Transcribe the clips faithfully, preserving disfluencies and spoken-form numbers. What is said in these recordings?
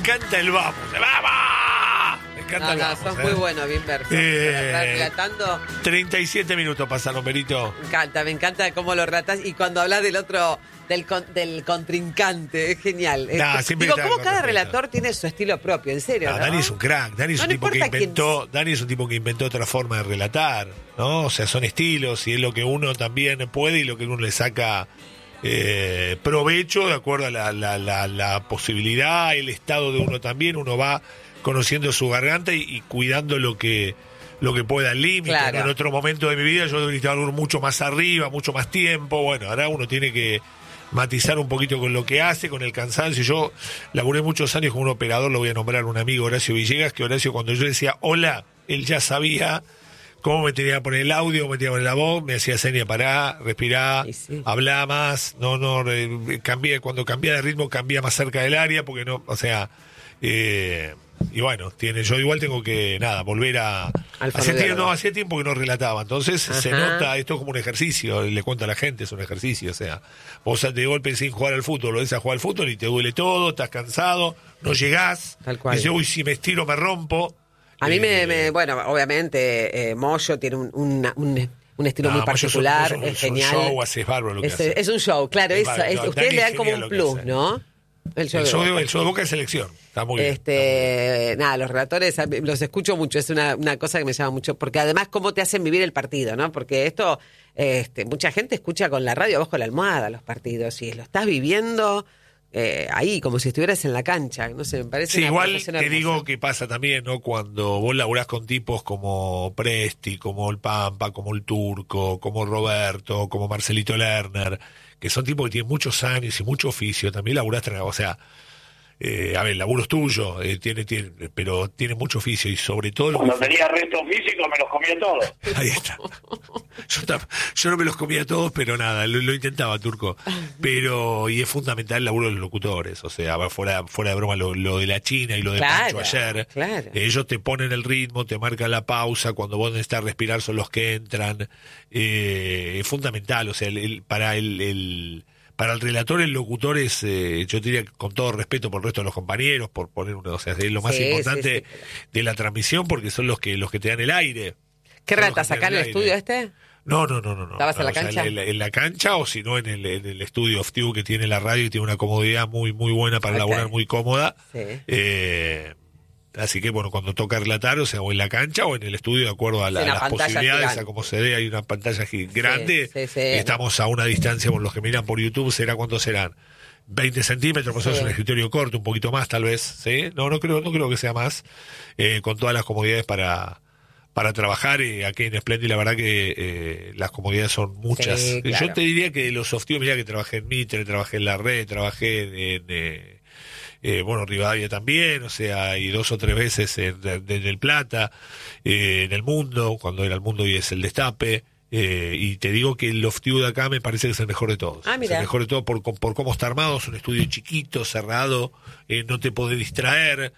encanta el vamos. ¡Vamos! Me encanta No, el no, vamos. sos ¿eh? muy bueno, Bimber. Eh, relatando. treinta y siete minutos pasaron, Berito. Me encanta, me encanta cómo lo relatas. Y cuando hablas del otro, del, con, del contrincante, es genial. Nah, Es- siempre digo, está cómo con cada respeto. relator tiene su estilo propio, en serio. No, ¿no? Dani es un crack. Dani es No, un no tipo que importa quién inventó. Dani es un tipo que inventó otra forma de relatar, ¿no? O sea, son estilos y es lo que uno también puede y lo que uno le saca eh, provecho de acuerdo a la, la, la, la posibilidad, el estado de uno también. Uno va conociendo su garganta y, y cuidando lo que lo que pueda al límite. Claro. ¿no? En otro momento de mi vida yo necesitaba algo mucho más arriba, mucho más tiempo. Bueno, ahora uno tiene que matizar un poquito con lo que hace, con el cansancio. Yo laburé muchos años con un operador, lo voy a nombrar, un amigo, Horacio Villegas, que Horacio, cuando yo decía hola, él ya sabía cómo me tenía que poner el audio, cómo me tenía que poner la voz, me hacía seña, pará, respirá, Y sí. hablá más, no, no, eh, cambié, cuando cambia de ritmo, cambia más cerca del área, porque no, o sea, eh, y bueno, tiene, yo igual tengo que, nada, volver a... Al Hacía fonodiólogo. tiempo, no, hacía tiempo que no relataba, entonces se Ajá. nota, esto es como un ejercicio, le cuento a la gente, es un ejercicio, o sea, vos de golpe sin jugar al fútbol, lo ves a jugar al fútbol y te duele todo, estás cansado, no llegás, Tal cual. dices, uy, si me estiro me rompo. A mí me, Eh, me- bueno, obviamente, eh, Moyo tiene un, un, un, un estilo No, muy Moyo es un- particular, es un- es, es un genial. show, haces bárbaro lo que es, hace. es un show, claro, Es eso, bárbaro, es- no, ustedes Dani le es dan como genial un lo que plus, hace. ¿no? El show El de show, de, Boca. el show de Boca es selección, está muy bien. está muy Este, nada, los relatores a mí los escucho mucho, es una, una cosa que me llama mucho, porque además cómo te hacen vivir el partido, ¿no? Porque esto, este, mucha gente escucha con la radio abajo la almohada los partidos y lo estás viviendo eh, ahí, como si estuvieras en la cancha, no sé, me parece Sí, una igual profesión te hermosa. digo que pasa también, ¿no? Cuando vos laburás con tipos como Presti, como el Pampa, como el Turco, como Roberto, como Marcelito Lerner, que son tipos que tienen muchos años y mucho oficio, también laburás, o sea, eh, a ver, el laburo es tuyo, eh, tiene, tiene, pero tiene mucho oficio y sobre todo lo que... Cuando tenía restos físicos me los comía todos. Ahí está. Yo, tam- yo no me los comía todos, pero nada, lo, lo intentaba, Turco. Pero, y es fundamental el laburo de los locutores, o sea, va fuera, fuera de broma, lo, lo de la China y lo de Claro, Pancho ayer. claro. Ellos te ponen el ritmo, te marcan la pausa, cuando vos necesitas respirar son los que entran. Eh, es fundamental, o sea, el, el- para el... el para el relator, el locutor es, eh, yo diría, con todo respeto por el resto de los compañeros, por poner uno, o sea, es lo más Sí, importante sí, sí. de la transmisión, porque son los que los que te dan el aire. ¿Qué Son los relatas que te acá dan en el aire. estudio este? No, no, no, no. no. ¿Estabas en la O sea, cancha? En, la- en la cancha o si no en el, en el estudio of Tiu que tiene la radio y tiene una comodidad muy muy buena para Ok. laburar, muy cómoda. Sí. Eh, así que bueno, cuando toca relatar, o sea, o en la cancha o en el estudio, de acuerdo a, la- Sí, una las pantalla posibilidades, gigante. a cómo se ve, hay una pantalla gi- grande. sí, sí. Estamos a una distancia, por los que miran por YouTube, ¿será cuánto serán? veinte centímetros, pues Sí. es un escritorio corto, un poquito más tal vez, ¿sí? No, no creo, no creo que sea más, eh, con todas las comodidades para para trabajar eh, aquí en Splendid, la verdad que eh, las comodidades son muchas. Sí, claro. Yo te diría que los softíos, mira que trabajé en Mitre, trabajé en la red, trabajé en, en, eh, eh, bueno, Rivadavia también, o sea, y dos o tres veces en, de- de- en el Plata, eh, en el Mundo, cuando era el Mundo y es el Destape. Eh, y te digo que el Loftiu de acá me parece que es el mejor de todos. Ah, es mira. el mejor de todos por, por cómo está armado, es un estudio chiquito, cerrado, eh, no te podés distraer.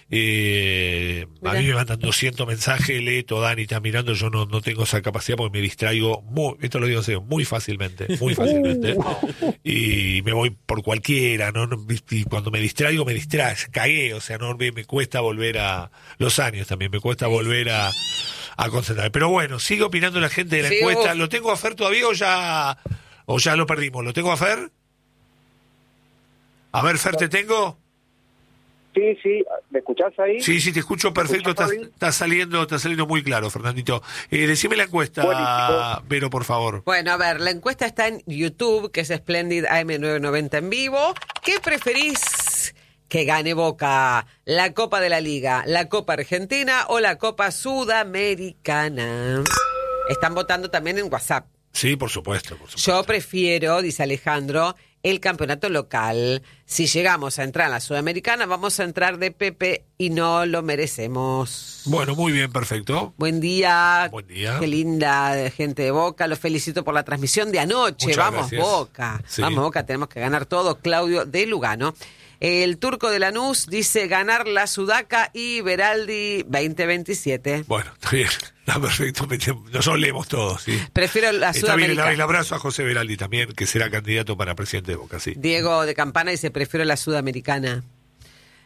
Eh, a Mirá. mí me mandan doscientos mensajes, lee todo, Dani está mirando, yo no, no tengo esa capacidad porque me distraigo, muy, esto lo digo en serio, muy fácilmente, muy fácilmente. Y me voy por cualquiera, ¿no? No, y cuando me distraigo, me distrae, cagué, o sea, no me, me cuesta volver a... Los años también, me cuesta volver a, a concentrarme. Pero bueno, sigue opinando la gente de la Sí, encuesta. vos. ¿Lo tengo a Fer todavía o ya, o ya lo perdimos? ¿Lo tengo a Fer? A ver, Fer, ¿te tengo? Sí, sí, ¿me escuchás ahí? Sí, sí, te escucho perfecto, escuchás, está, Fabi? está saliendo, está saliendo muy claro, Fernandito. Eh, decime la encuesta, Buenísimo. Vero, por favor. Bueno, a ver, la encuesta está en YouTube, que es Splendid A M novecientos noventa en vivo. ¿Qué preferís que gane Boca? ¿La Copa de la Liga, la Copa Argentina o la Copa Sudamericana? Están votando también en WhatsApp. Sí, por supuesto, por supuesto. Yo prefiero, dice Alejandro, el campeonato local. Si llegamos a entrar en la Sudamericana, vamos a entrar de Pepe y no lo merecemos. Bueno, muy bien, perfecto. Buen día. Buen día. Qué linda gente de Boca. Los felicito por la transmisión de anoche. Muchas Vamos, gracias. Boca. Sí. Vamos, Boca. Tenemos que ganar todo. Claudio de Lugano. El turco de Lanús dice ganar la Sudaca y Beraldi veinte veintisiete. Bueno, está bien, está perfecto. Nosotros leemos todos, ¿sí? Prefiero la Está bien, el, Sudamericana. el abrazo a José Beraldi también, que será candidato para presidente de Boca, sí. Diego de Campana dice prefiero la Sudamericana.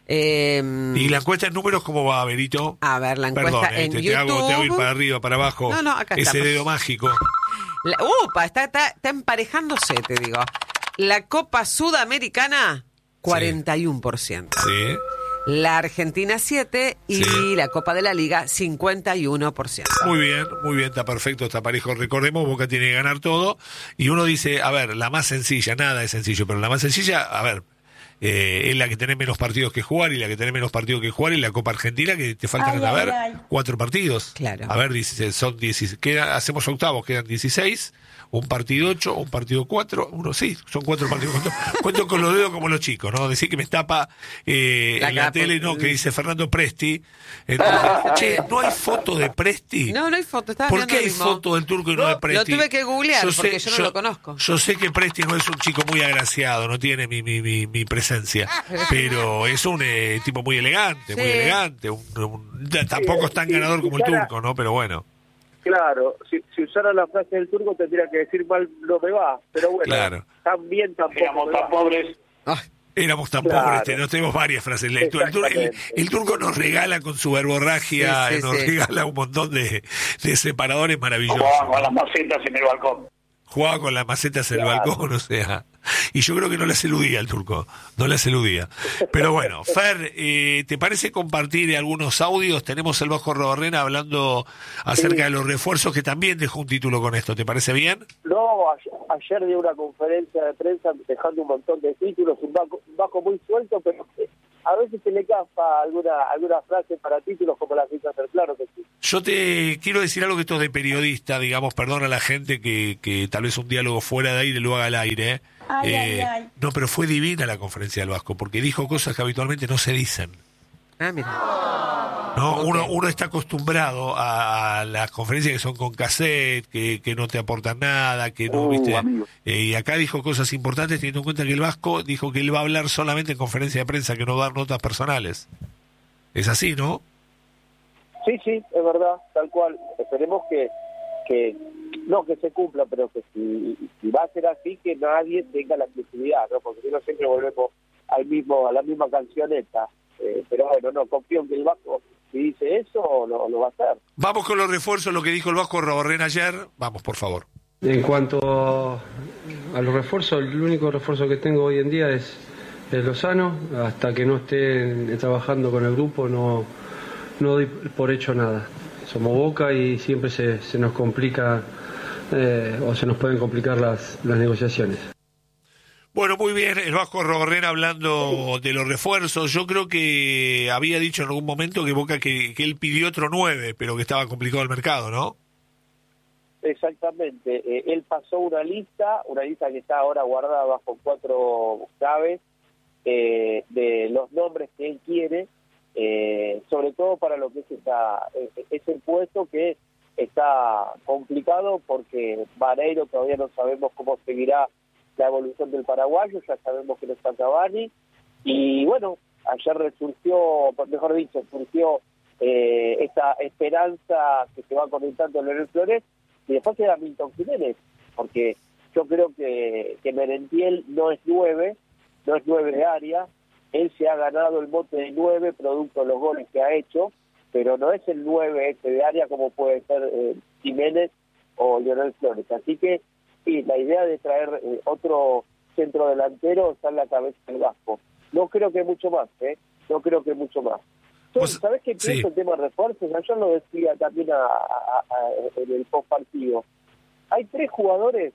Eh, ¿Y la encuesta en números cómo va, Berito? A ver, la encuesta Perdón, eh, en te, YouTube. te hago, te hago ir para arriba, para abajo. No, no, acá Ese estamos. dedo mágico. La, upa, está, está, está emparejándose, te digo. La Copa Sudamericana, cuarenta y uno por ciento. Sí. La Argentina, siete por ciento. Y Sí. la Copa de la Liga, cincuenta y uno por ciento. Muy bien, muy bien, está perfecto, está parejo. Recordemos, Boca tiene que ganar todo. Y uno dice, a ver, la más sencilla, nada es sencillo, pero la más sencilla, a ver, eh, es la que tenés menos partidos que jugar, y la que tenés menos partidos que jugar, y la Copa Argentina, que te faltan, Ay, a ay, ver, ay. cuatro partidos. Claro. A ver, dieciséis, son dieciséis, queda, hacemos octavos, quedan dieciséis, un partido ocho, un partido cuatro, uno sí, son cuatro partidos. Cuento, cuento con los dedos como los chicos, ¿no? Decir que me tapa eh, La en la capa. tele, no, que dice Fernando Presti. Entonces, che, ¿no hay foto de Presti? No, no hay foto. Estaba ¿Por mirando qué lo hay mismo. foto del Turco y no, No, de Presti? lo tuve que googlear, porque yo no lo conozco. Yo sé que Presti no es un chico muy agraciado, no tiene mi, mi, mi, mi presencia, pero es un eh, tipo muy elegante, muy Sí. elegante. Un, un- tampoco es tan sí, ganador como el Susana. Turco, ¿no? Pero bueno, Claro, si, si usara la frase del turco tendría que decir mal no me va, pero bueno, Claro. también tampoco Éramos me tan va. pobres. Ay, éramos tan Claro. pobres, tenemos, tenemos varias frases. El, el tur- el, Exactamente. el Turco nos regala con su verborragia, Sí, sí, nos sí. regala un montón de, de separadores maravillosos. Jugaban con las macetas en el balcón. Jugaba con las macetas en el Claro. balcón, o sea, y yo creo que no las eludía el Turco, no las eludía. Pero bueno, Fer, eh, ¿te parece compartir algunos audios? Tenemos el Vasco Robarrena hablando acerca Sí. de los refuerzos, que también dejó un título con esto, ¿te parece bien? No, ayer, ayer dio una conferencia de prensa dejando un montón de títulos, un bajo, un bajo muy suelto, pero que a veces se le cafa alguna alguna frase para títulos como la quiso hacer, claro que sí. Yo te quiero decir algo que esto es de periodista, digamos, perdón a la gente que, que tal vez un diálogo fuera de aire lo haga al aire. ¿eh? Ay, ay, Eh, ay. No, pero fue divina la conferencia del Vasco, porque dijo cosas que habitualmente no se dicen. ah, mira. No, Ok. uno, uno está acostumbrado a, a las conferencias que son con cassette, que, que no te aportan nada, que no, Uh, viste. amigo. Eh, y acá dijo cosas importantes, teniendo en cuenta que el Vasco dijo que él va a hablar solamente en conferencia de prensa, que no va a dar notas personales. Es así, ¿no? Sí, sí, es verdad, tal cual. Esperemos que, que no que se cumpla, pero que si, si va a ser así, que nadie tenga la exclusividad, ¿no? Porque si no siempre volvemos al mismo a la misma cancioneta. Eh, pero bueno, no, confío en que el Vasco, si dice eso, lo, lo va a hacer. Vamos con los refuerzos, lo que dijo el Vasco Robarrena ayer. Vamos, por favor. En cuanto a los refuerzos, el único refuerzo que tengo hoy en día es, es Lozano. Hasta que no esté trabajando con el grupo no, no doy por hecho nada. Somos Boca y siempre se, se nos complica eh, o se nos pueden complicar las, las negociaciones. Bueno, muy bien, el Vasco Robarrena hablando de los refuerzos. Yo creo que había dicho en algún momento que Boca que, que él pidió otro nueve, pero que estaba complicado el mercado, ¿no? Exactamente. Eh, él pasó una lista, una lista que está ahora guardada bajo cuatro claves eh, de los nombres que él quiere, eh, sobre todo para lo que es esta, eh, ese puesto que está complicado porque Vareiro todavía no sabemos cómo seguirá la evolución del paraguayo, ya sabemos que no está Cavani, y bueno, ayer resurgió, mejor dicho, surgió eh, esta esperanza que se va conectando en Leonel Flores, y después queda Milton Jiménez, porque yo creo que, que Merentiel no es nueve, no es nueve de área, él se ha ganado el mote de nueve producto de los goles que ha hecho, pero no es el nueve este de área como puede ser eh, Jiménez o Leonel Flores, así que sí, la idea de traer eh, otro centro delantero está en la cabeza del Vasco. No creo que mucho más, ¿eh? No creo que mucho más. Pues, ¿Sabes qué pienso sí. el tema de refuerzos? Ayer lo decía también a, a- a- en el post partido. Hay tres jugadores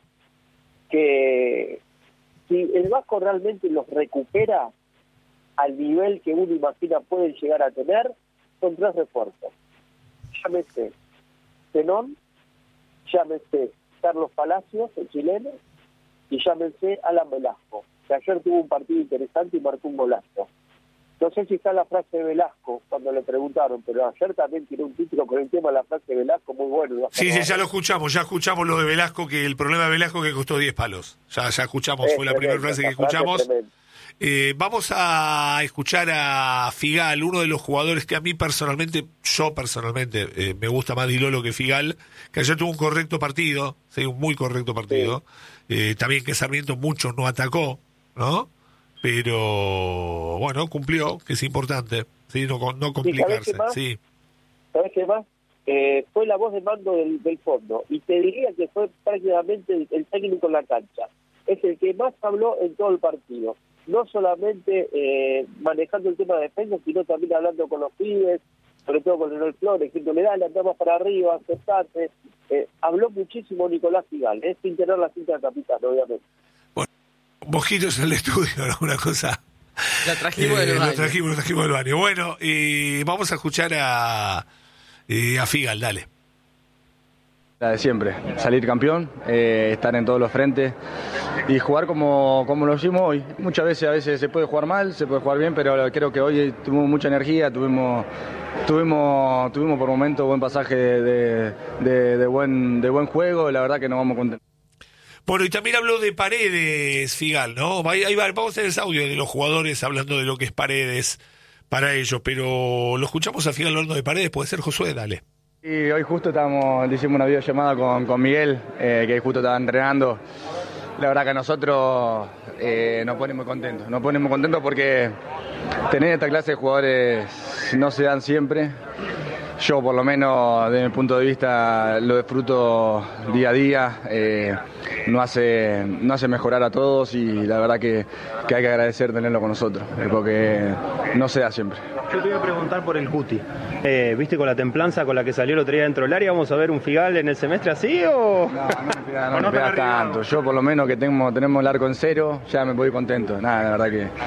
que, si el Vasco realmente los recupera al nivel que uno imagina pueden llegar a tener, son tres refuerzos. Llámese Zenón, llámese Carlos Palacios, el chileno, y llámese Alan Velasco, que ayer tuvo un partido interesante y marcó un golazo. No sé si está la frase de Velasco cuando le preguntaron, pero ayer también tiene un título con el tema de la frase de Velasco muy bueno. Sí, sí, ya lo escuchamos, ya escuchamos lo de Velasco, que el problema de Velasco que costó diez palos. Ya, ya escuchamos, Es fue la primera tremendo, frase que esa frase escuchamos. es tremenda. Eh, vamos a escuchar a Figal, uno de los jugadores que a mí personalmente, yo personalmente, eh, me gusta más Di Lolo que Figal, que ayer tuvo un correcto partido, sí, un muy correcto partido. Eh, también que Sarmiento mucho no atacó, ¿no? Pero bueno, cumplió, que es importante, sí, no, no complicarse, ¿sabés qué más? sí. ¿Sabes qué más? Eh, fue la voz de mando del, del fondo, y te diría que fue prácticamente el, el técnico en la cancha. Es el que más habló en todo el partido. No solamente eh, manejando el tema de defensa, sino también hablando con los pibes, sobre todo con Leonel Flores, diciéndole, dale, andamos para arriba, aceptate. Eh, habló muchísimo Nicolás Figal, eh, sin tener la cinta de capitán, obviamente. Bueno, mojitos en el estudio, ¿no? Una cosa... Lo trajimos eh, del baño. Lo trajimos, lo trajimos del baño. Bueno, y vamos a escuchar a, eh, a Figal, dale. La de siempre, salir campeón, eh, estar en todos los frentes y jugar como, como lo hicimos hoy. Muchas veces, a veces se puede jugar mal, se puede jugar bien, pero creo que hoy tuvimos mucha energía, tuvimos tuvimos tuvimos por momentos buen pasaje de, de, de, buen, de buen juego, la verdad que nos vamos contentos. Bueno, y también habló de Paredes, Figal, ¿no? Ahí, ahí va, vamos a tener ese audio de los jugadores hablando de lo que es Paredes para ellos, pero lo escuchamos a Figal hablando de Paredes, puede ser, Josué, dale. Y hoy justo estábamos, hicimos una videollamada con, con Miguel, eh, que justo estaba entrenando. La verdad que a nosotros eh, nos pone muy contentos, nos pone muy contentos porque tener esta clase de jugadores no se dan siempre. Yo por lo menos desde mi punto de vista lo disfruto día a día, eh, no hace, no hace mejorar a todos y la verdad que, que hay que agradecer tenerlo con nosotros, porque no se da siempre. Yo te iba a preguntar por el Cuti. Eh, ¿Viste con la templanza con la que salió el otro día dentro del área? ¿Vamos a ver un Figal en el semestre así o...? No, no me pega, no me pega tanto. Yo por lo menos que tengo, tenemos el arco en cero, ya me voy contento. Nada, la verdad que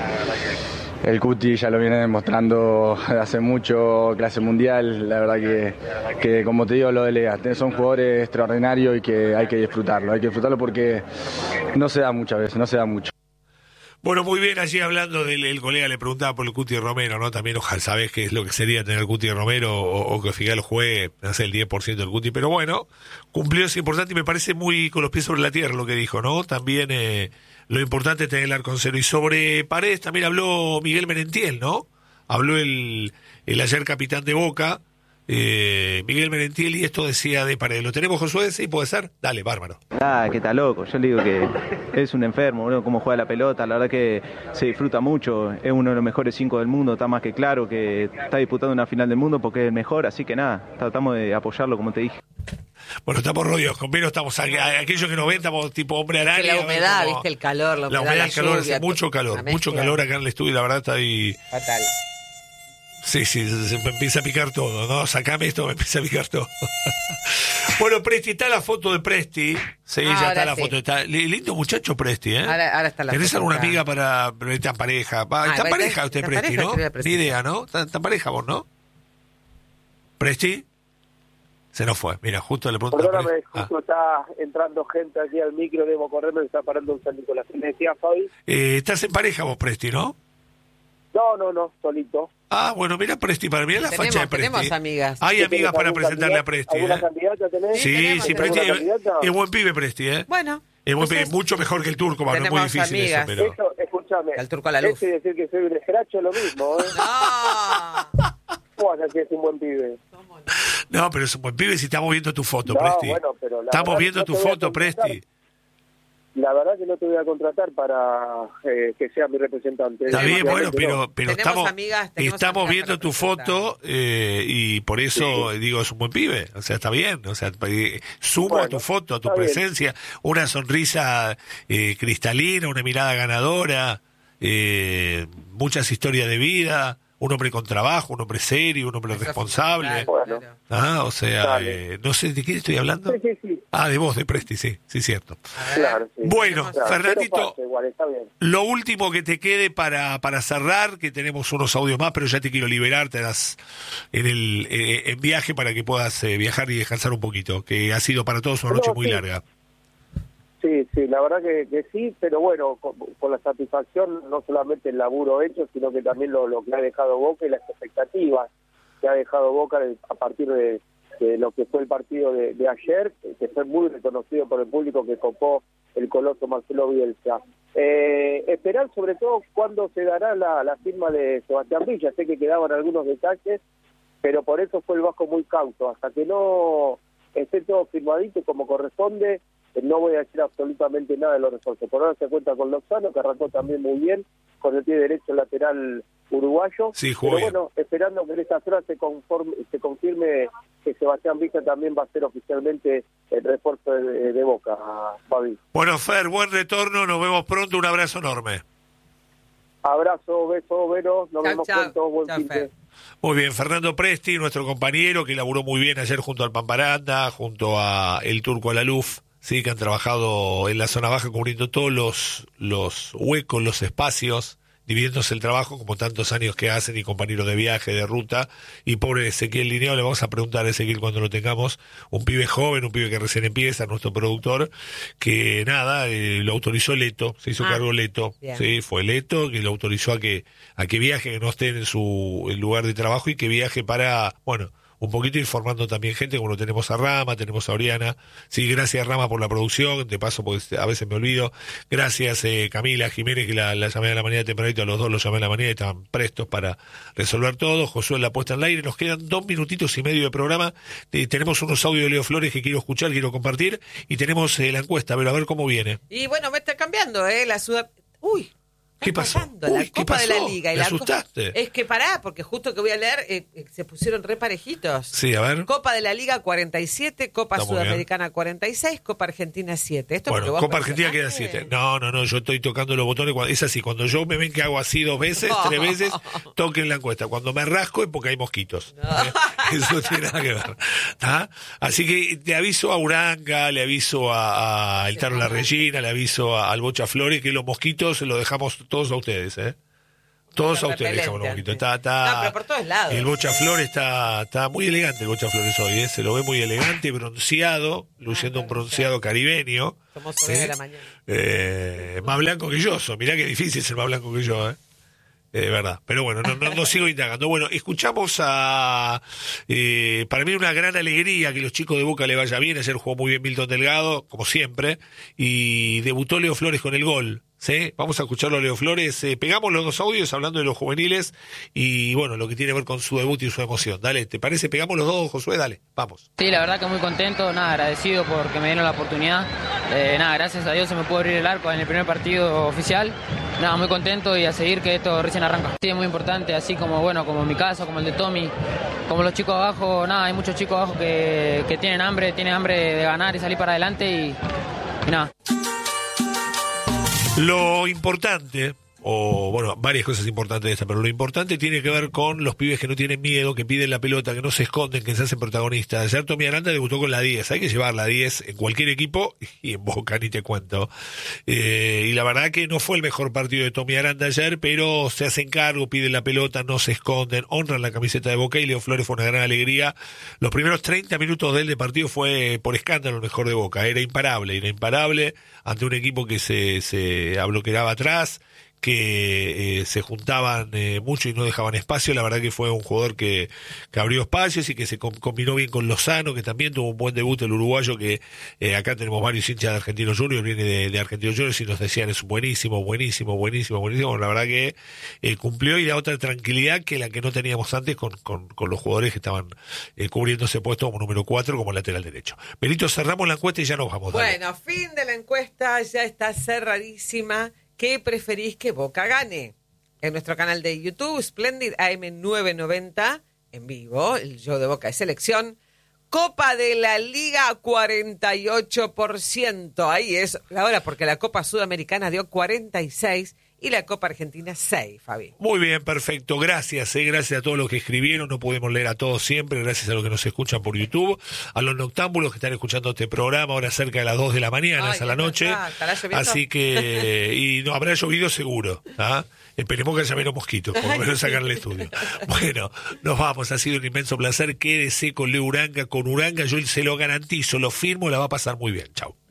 el Cuti ya lo viene demostrando hace mucho, clase mundial. La verdad que, que como te digo, lo de Lega, son jugadores extraordinarios y que hay que disfrutarlo. Hay que disfrutarlo porque no se da muchas veces, no se da mucho. Bueno, muy bien, allí hablando del el colega le preguntaba por el Cuti Romero, ¿no? También ojalá sabés qué es lo que sería tener el Cuti Romero o, o que Figal juegue, no sé, el diez por ciento del Cuti, pero bueno, cumplió, es importante y me parece muy con los pies sobre la tierra lo que dijo, ¿no? También eh, lo importante es tener el arco en cero. Y sobre Paredes también habló Miguel Merentiel, ¿no? Habló el, el ayer capitán de Boca, eh, Miguel Merentiel, y esto decía de Paredes. ¿Lo tenemos, Josué? ¿Sí puede ser? Dale, bárbaro. Ah, que está loco. Yo le digo que es un enfermo, boludo, cómo juega la pelota. La verdad que se disfruta mucho. Es uno de los mejores cinco del mundo. Está más que claro que está disputando una final del mundo porque es el mejor. Así que nada, tratamos de apoyarlo, como te dije. Bueno, estamos rodeados con Vero, estamos a, a, aquellos que nos ven, estamos tipo hombre araña. La humedad, como, viste, el calor, la humedad, la humedad, el calor, lluvia, hace mucho calor, mucho calor acá en el estudio, la verdad está ahí. Fatal. Sí, sí, se me empieza a picar todo, ¿no? Sacame esto, me empieza a picar todo. Bueno, Presti, está la foto de Presti. Sí, Ahora ya está la sí. foto. Está, lindo muchacho Presti, ¿eh? Ahora, ahora está la ¿Tenés foto alguna acá. amiga para esta pareja? Va, Ah, está ¿ves? pareja usted, ¿Está Presti, pareja? ¿no? Estoy a Presti. Ni idea, ¿no? ¿Está, está pareja vos, no? ¿Presti? Se nos fue. Mira, justo le pregunto. Perdóname, Ah. justo está entrando gente aquí al micro, debo correrme, me está parando un San Nicolás. ¿Me decía Fabi? Eh, estás en pareja vos, Presti, ¿no? No, no, no, solito. Ah, bueno, mira Presti, para mirar la Tenemos- facha de Presti. tenemos amigas. Hay ¿Qué amigas tenés, para algún presentarle a candidato- Presti, ¿Alguna ¿eh? candidata tenés? Sí, tenemos, sí, tenemos Presti alguna es, candidata? es buen pibe Presti, ¿eh? Bueno. Es buen pibe, entonces, mucho mejor que el turco, no es muy tenemos difícil amigas. eso, pero... Eso, escúchame. Al turco a la luz. Ese decir que soy un escracho es lo mismo, ¿eh? No. ¿Cómo vas a decir que es un buen pibe? No, pero es un buen pibe si estamos viendo tu foto, No, Presti. bueno, pero la Estamos verdad viendo no tu te voy a foto, contratar. Presti. La verdad que no te voy a contratar para eh, que sea mi representante. Está bien, bueno, Definitivamente pero, no. pero Tenemos estamos, amigas, tenemos estamos amigas viendo para tu presentar. foto eh, y por eso digo, es un buen pibe. O sea, está bien. O sea, eh, sumo a Bueno, tu foto, a tu está bien. presencia, una sonrisa eh, cristalina, una mirada ganadora, eh, muchas historias de vida, un hombre con trabajo, un hombre serio, un hombre Eso es responsable. fundamental, Bueno. claro. Ah, o sea, Dale. eh, no sé de quién estoy hablando. Sí, sí, sí. Ah, de vos, de Presti, sí, sí, cierto. A ver. Claro, sí. Bueno, Claro, Fernandito, pero pasa igual, está bien. lo último que te quede para, para cerrar, que tenemos unos audios más, pero ya te quiero liberar, te das en el eh, en viaje para que puedas eh, viajar y descansar un poquito, que ha sido para todos una noche No, muy sí. larga. Sí, sí, la verdad que, que sí, pero bueno, con, con la satisfacción, no solamente el laburo hecho, sino que también lo, lo que ha dejado Boca y las expectativas que ha dejado Boca de- a partir de, de lo que fue el partido de, de ayer, que fue muy reconocido por el público que copó el coloso Marcelo Bielsa. Eh, esperar sobre todo cuándo se dará la, la firma de Sebastián Villa. Sé que quedaban algunos detalles, pero por eso fue el Vasco muy cauto. Hasta que no esté todo firmadito como corresponde, no voy a decir absolutamente nada de los refuerzos. Por ahora se cuenta con Lozano, que arrancó también muy bien, con el pie derecho lateral uruguayo. Sí, pero bien. bueno, esperando que en esta zona se, conforme, se confirme que Sebastián Villa también va a ser oficialmente el refuerzo de, de Boca, Fabi. Bueno, Fer, buen retorno, nos vemos pronto, un abrazo enorme. Abrazo, beso, Vero, nos Chau, vemos chau. pronto, buen Chau, fin de... Fer. Muy bien, Fernando Presti, nuestro compañero que laburó muy bien ayer junto al Pamparanda, junto a el Turco Alaluf, sí, que han trabajado en la zona baja cubriendo todos los, los huecos, los espacios, dividiéndose el trabajo como tantos años que hacen, y compañeros de viaje, de ruta. Y pobre Ezequiel Linneo, le vamos a preguntar a Ezequiel cuando lo tengamos, un pibe joven, un pibe que recién empieza, nuestro productor, que nada, eh, lo autorizó Leto, se hizo Ah, cargo Leto, bien. sí, fue Leto, que lo autorizó a que, a que viaje, que no esté en su el lugar de trabajo, y que viaje para, bueno, un poquito ir formando también gente, como lo tenemos a Rama, tenemos a Oriana. Sí, gracias Rama por la producción, de paso porque a veces me olvido. Gracias eh, Camila Jiménez, que la, la llamé a la mañana tempranito, a los dos los llamé a la mañana y estaban prestos para resolver todo. Josué la puesta en el aire, nos quedan dos minutitos y medio de programa. Eh, tenemos unos audios de Leo Flores que quiero escuchar, quiero compartir, y tenemos eh, la encuesta, pero a ver cómo viene. Y bueno, me está cambiando, ¿eh? La ciudad... Uy. ¿Qué está pasó? pasando la Uy, ¿qué Copa de la pasó? Liga. Y ¿Me la co- asustaste? Es que pará, porque justo que voy a leer, eh, eh, se pusieron re parejitos. Sí, a ver. Copa de la Liga cuarenta y siete, Copa Está muy Sudamericana cuarenta y seis, Copa Argentina siete. Esto Bueno, porque vos Copa Argentina queda mencionaste. siete. No, no, no, yo estoy tocando los botones. Cuando, es así, cuando yo me ven que hago así dos veces, tres veces, toquen la encuesta. Cuando me rasco es porque hay mosquitos. ¿Eh? Eso no tiene nada que ver. ¿Ah? Así que te aviso a Uranga, le aviso a, a El Taro La Regina, le aviso a, al Bocha Flores, que los mosquitos los dejamos todos a ustedes, ¿eh? Todos a Los ustedes dejamos los repelentes. mojitos. Está, está, No, pero por todos lados. El Bocha Flores está, está muy elegante, el Bocha Flores hoy, ¿eh? Se lo ve muy elegante, bronceado, luciendo un bronceado caribeño. Como ¿sí? sobre de la mañana. Eh, más blanco que yo, so. Mirá qué difícil ser más blanco que yo, ¿eh? Eh, verdad, pero bueno, no, no, no sigo indagando. Bueno, escuchamos a... Eh, para mí una gran alegría que los chicos de Boca le vaya bien. Ayer jugó muy bien Milton Delgado, como siempre, y debutó Leo Flores con el gol. ¿Sí? Vamos a escucharlo a Leo Flores. Eh, pegamos los dos audios hablando de los juveniles y bueno, lo que tiene que ver con su debut y su emoción. Dale, ¿te parece? Pegamos los dos, Josué, dale, vamos. Sí, la verdad que muy contento, nada, agradecido porque me dieron la oportunidad. Eh, nada, gracias a Dios se me pudo abrir el arco en el primer partido oficial. Nada, muy contento y a seguir que esto recién arranca. Sí, es muy importante, así como bueno, como en mi caso, como el de Tommy, como los chicos abajo, nada, hay muchos chicos abajo que, que tienen hambre, tienen hambre de ganar y salir para adelante y, y nada. Lo importante, o bueno, varias cosas importantes de esta, pero lo importante tiene que ver con los pibes que no tienen miedo, que piden la pelota, que no se esconden, que se hacen protagonistas. Ayer Tommy Aranda debutó con la diez, hay que llevar la diez en cualquier equipo y en Boca ni te cuento. Eh, y la verdad que no fue el mejor partido de Tommy Aranda ayer, pero se hacen cargo, piden la pelota, no se esconden, honran la camiseta de Boca, y Leo Flores fue una gran alegría. Los primeros treinta minutos de él de partido fue por escándalo el mejor de Boca, era imparable, era imparable ante un equipo que se, se abloqueraba atrás, que eh, se juntaban eh, mucho y no dejaban espacio. La verdad que fue un jugador que, que abrió espacios y que se com- combinó bien con Lozano, que también tuvo un buen debut, el uruguayo, que eh, acá tenemos varios hinchas de Argentinos Juniors, viene de, de Argentinos Juniors y nos decían es buenísimo, buenísimo, buenísimo, buenísimo. La verdad que eh, cumplió y da otra tranquilidad que la que no teníamos antes con, con, con los jugadores que estaban eh, cubriendo ese puesto como número cuatro, como lateral derecho. Benito, cerramos la encuesta y ya nos vamos. Dale. Bueno, fin de la encuesta, ya está cerradísima. ¿Qué preferís que Boca gane? En nuestro canal de YouTube, Splendid A M novecientos noventa, en vivo, el show de Boca de selección. Copa de la Liga, cuarenta y ocho por ciento. Ahí es la hora, porque la Copa Sudamericana dio cuarenta y seis y la Copa Argentina seis, Fabi. Muy bien, perfecto. Gracias, eh, gracias a todos los que escribieron. No podemos leer a todos siempre. Gracias a los que nos escuchan por YouTube. A los noctámbulos que están escuchando este programa ahora cerca de las dos de la mañana, Ay, a la noche. está, ¿estará lloviendo? Así que, y no, habrá llovido seguro. ¿Ah? Esperemos que haya menos mosquitos, por lo menos sacar el estudio. Bueno, nos vamos. Ha sido un inmenso placer. Quédese con Leo Uranga. Con Uranga yo se lo garantizo, lo firmo, la va a pasar muy bien. Chau.